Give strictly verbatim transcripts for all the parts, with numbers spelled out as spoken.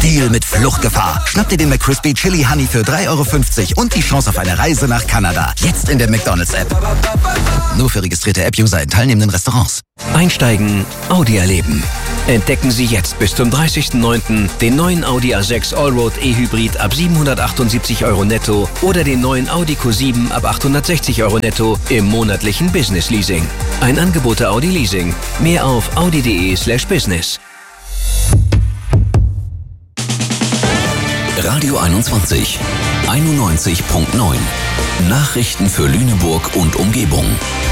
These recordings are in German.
Deal mit Fluchtgefahr. Schnapp dir den McCrispy Chili Honey für drei Euro fünfzig und die Chance auf eine Reise nach Kanada. Jetzt in der McDonald's-App. Nur für registrierte App-User in teilnehmenden Restaurants. Einsteigen, Audi erleben. Entdecken Sie jetzt bis zum dreißigsten neunten den neuen Audi A sechs Allroad E-Hybrid ab siebenhundertachtundsiebzig Euro netto oder den neuen Audi Q sieben ab achthundertsechzig Euro netto im monatlichen Business Leasing. Ein Angebot der Audi Leasing. Mehr auf audi.de slash business. Radio einundzwanzig, einundneunzig Komma neun. Nachrichten für Lüneburg und Umgebung.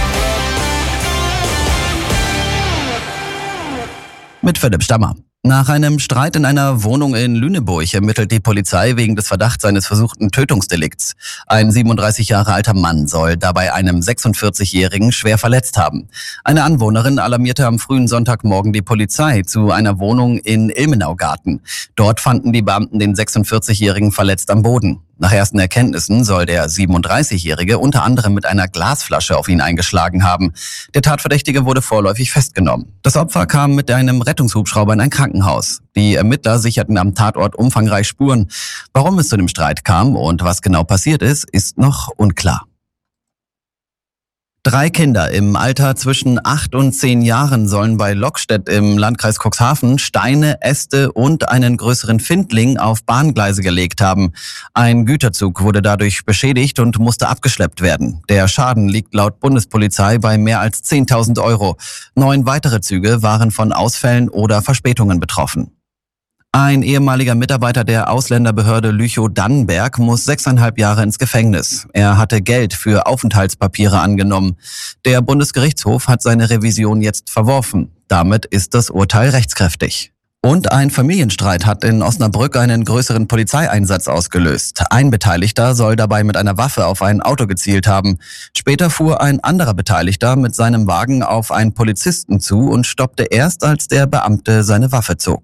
Mit Philipp Stammer. Nach einem Streit in einer Wohnung in Lüneburg ermittelt die Polizei wegen des Verdachts eines versuchten Tötungsdelikts. Ein siebenunddreißig Jahre alter Mann soll dabei einem sechsundvierzigjährigen schwer verletzt haben. Eine Anwohnerin alarmierte am frühen Sonntagmorgen die Polizei zu einer Wohnung in Ilmenaugarten. Dort fanden die Beamten den sechsundvierzigjährigen verletzt am Boden. Nach ersten Erkenntnissen soll der siebenunddreißigjährige unter anderem mit einer Glasflasche auf ihn eingeschlagen haben. Der Tatverdächtige wurde vorläufig festgenommen. Das Opfer kam mit einem Rettungshubschrauber in ein Krankenhaus. Die Ermittler sicherten am Tatort umfangreich Spuren. Warum es zu dem Streit kam und was genau passiert ist, ist noch unklar. Drei Kinder im Alter zwischen acht und zehn Jahren sollen bei Lockstedt im Landkreis Cuxhaven Steine, Äste und einen größeren Findling auf Bahngleise gelegt haben. Ein Güterzug wurde dadurch beschädigt und musste abgeschleppt werden. Der Schaden liegt laut Bundespolizei bei mehr als zehntausend Euro. Neun weitere Züge waren von Ausfällen oder Verspätungen betroffen. Ein ehemaliger Mitarbeiter der Ausländerbehörde Lüchow-Dannenberg muss sechseinhalb Jahre ins Gefängnis. Er hatte Geld für Aufenthaltspapiere angenommen. Der Bundesgerichtshof hat seine Revision jetzt verworfen. Damit ist das Urteil rechtskräftig. Und ein Familienstreit hat in Osnabrück einen größeren Polizeieinsatz ausgelöst. Ein Beteiligter soll dabei mit einer Waffe auf ein Auto gezielt haben. Später fuhr ein anderer Beteiligter mit seinem Wagen auf einen Polizisten zu und stoppte erst, als der Beamte seine Waffe zog.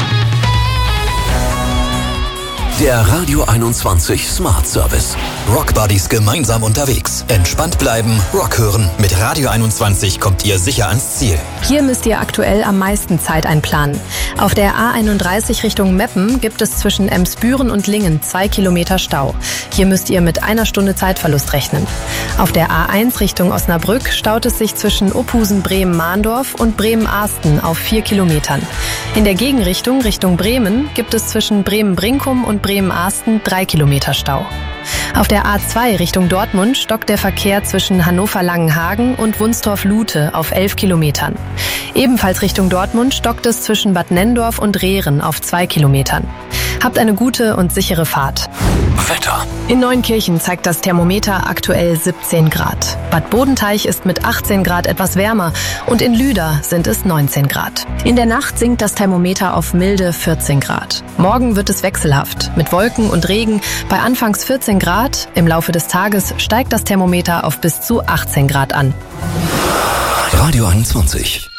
Der Radio einundzwanzig Smart Service. Rock Buddies gemeinsam unterwegs. Entspannt bleiben, Rock hören. Mit Radio einundzwanzig kommt ihr sicher ans Ziel. Hier müsst ihr aktuell am meisten Zeit einplanen. Auf der A einunddreißig Richtung Meppen gibt es zwischen Emsbüren und Lingen zwei Kilometer Stau. Hier müsst ihr mit einer Stunde Zeitverlust rechnen. Auf der A eins Richtung Osnabrück staut es sich zwischen Opusen-Bremen-Mahndorf und Bremen-Ahsten auf vier Kilometern. In der Gegenrichtung Richtung Bremen gibt es zwischen Bremen-Brinkum und Bremen-Ahsten drei Kilometer Stau. Auf der A zwei Richtung Dortmund stockt der Verkehr zwischen Hannover-Langenhagen und Wunstorf-Lute auf elf Kilometern. Ebenfalls Richtung Dortmund stockt es zwischen Bad Nenndorf und Rehren auf zwei Kilometern. Habt eine gute und sichere Fahrt. Wetter. In Neunkirchen zeigt das Thermometer aktuell siebzehn Grad. Bad Bodenteich ist mit achtzehn Grad etwas wärmer und in Lüder sind es neunzehn Grad. In der Nacht sinkt das Thermometer auf milde vierzehn Grad. Morgen wird es wechselhaft mit Wolken und Regen bei anfangs vierzehn Grad. Im Laufe des Tages steigt das Thermometer auf bis zu achtzehn Grad an. Radio einundzwanzig.